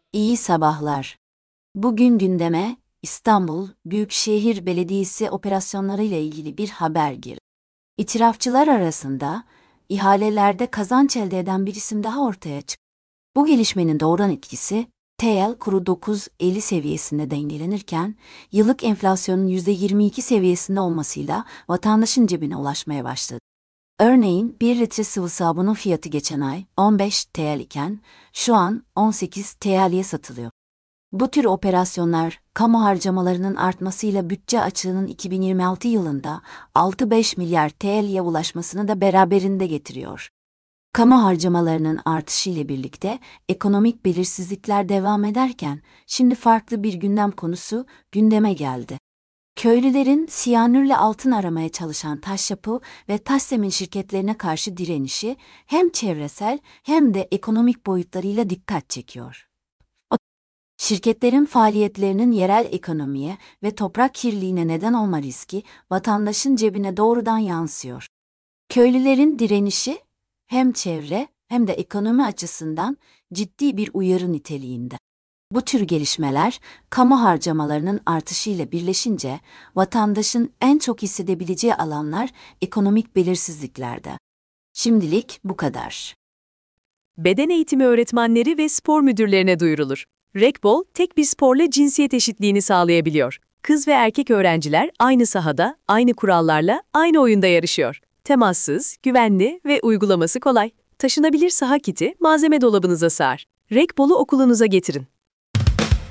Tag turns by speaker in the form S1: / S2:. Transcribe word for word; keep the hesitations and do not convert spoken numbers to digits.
S1: İyi sabahlar. Bugün gündeme İstanbul Büyükşehir Belediyesi operasyonları ile ilgili bir haber girdi. İtirafçılar arasında ihalelerde kazanç elde eden bir isim daha ortaya çıktı. Bu gelişmenin doğuran etkisi T L kuru dokuz virgül elli seviyesinde dengelenirken yıllık enflasyonun yüzde yirmi iki seviyesinde olmasıyla vatandaşın cebine ulaşmaya başladı. Örneğin bir litre sıvı sabunun fiyatı geçen ay on beş T L iken şu an on sekiz T L'ye satılıyor. Bu tür operasyonlar, kamu harcamalarının artmasıyla bütçe açığının iki bin yirmi altı yılında altı virgül beş milyar T L'ye ulaşmasını da beraberinde getiriyor. Kamu harcamalarının artışıyla birlikte ekonomik belirsizlikler devam ederken, şimdi farklı bir gündem konusu gündeme geldi. Köylülerin siyanürle altın aramaya çalışan Taşyapı ve Tassemin şirketlerine karşı direnişi hem çevresel hem de ekonomik boyutlarıyla dikkat çekiyor. Şirketlerin faaliyetlerinin yerel ekonomiye ve toprak kirliliğine neden olma riski vatandaşın cebine doğrudan yansıyor. Köylülerin direnişi hem çevre hem de ekonomi açısından ciddi bir uyarı niteliğinde. Bu tür gelişmeler, kamu harcamalarının artışıyla birleşince vatandaşın en çok hissedebileceği alanlar ekonomik belirsizliklerde. Şimdilik bu kadar.
S2: Beden eğitimi öğretmenleri ve spor müdürlerine duyurulur. Rekbol, tek bir sporla cinsiyet eşitliğini sağlayabiliyor. Kız ve erkek öğrenciler aynı sahada, aynı kurallarla, aynı oyunda yarışıyor. Temassız, güvenli ve uygulaması kolay. Taşınabilir saha kiti malzeme dolabınıza sığar. Rekbol'u okulunuza getirin.